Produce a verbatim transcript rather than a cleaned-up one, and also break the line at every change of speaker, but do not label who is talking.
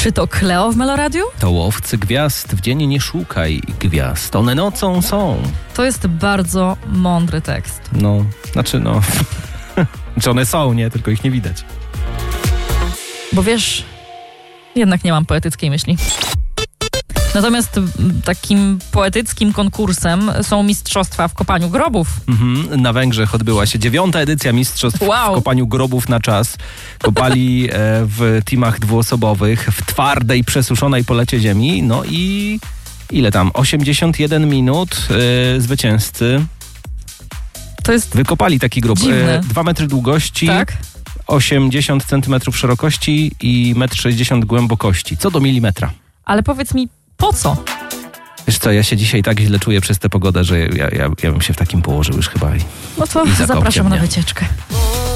Czy to Kleo w Meloradiu?
To łowcy gwiazd, w dzień nie szukaj gwiazd, one nocą są.
To jest bardzo mądry tekst.
No, znaczy no... Czy one są, nie? Tylko ich nie widać.
Bo wiesz, jednak nie mam poetyckiej myśli. Natomiast takim poetyckim konkursem są mistrzostwa w kopaniu grobów.
Mhm. Na Węgrzech odbyła się dziewiąta edycja mistrzostw
Wow.
w kopaniu grobów na czas. Kopali e, w teamach dwuosobowych w twardej, przesuszonej polecie ziemi. No i ile tam? osiemdziesiąt jeden minut e, zwycięzcy
To jest
wykopali taki grób.
dziwne.
E, dwa metry długości,
tak?
osiemdziesiąt centymetrów szerokości i metr sześćdziesiąt głębokości. Co do milimetra.
Ale powiedz mi, po co?
Wiesz co, ja się dzisiaj tak źle czuję przez tę pogodę, że ja, ja, ja bym się w takim położył już chyba. I,
No to
I zakopcie
zapraszam
mnie.
na wycieczkę.